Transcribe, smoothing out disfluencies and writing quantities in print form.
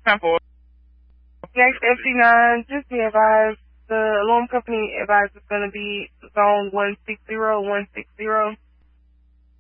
Temple. Next FC9, just be advised, the alarm company advised it's going to be zone 160, 160.